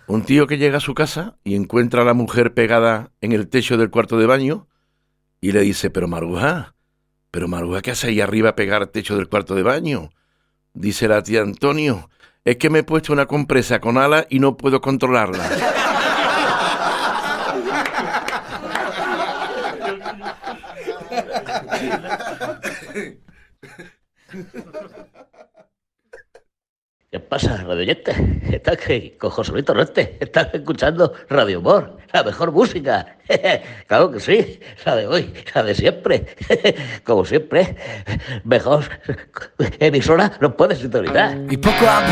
Un tío que llega a su casa y encuentra a la mujer pegada en el techo del cuarto de baño y le dice, pero Maruja, ¿qué hace ahí arriba pegar al techo del cuarto de baño? Dice la tía: Antonio, es que me he puesto una compresa con alas y no puedo controlarla. ¿Qué pasa, radioyente? Estás que con Joselito Reste, estás escuchando Radio Humor, la mejor música. Claro que sí, la de hoy, la de siempre. Como siempre, mejor emisora no puedes sintonizar. Y poco a